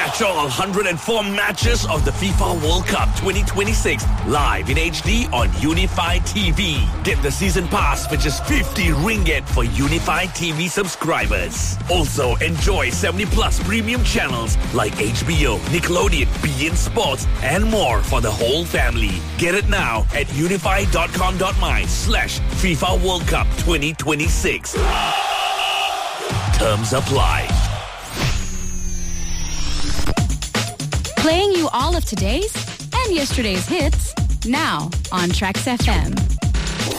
Catch all 104 matches of the FIFA World Cup 2026 live in HD on Unify TV. Get the season pass for just 50 ringgit for Unify TV subscribers. Also, enjoy 70 plus premium channels like HBO, Nickelodeon, beIN Sports, and more for the whole family. Get it now at unify.com.my/FIFA World Cup 2026. Terms apply. Playing you all of today's and yesterday's hits now on Trax FM.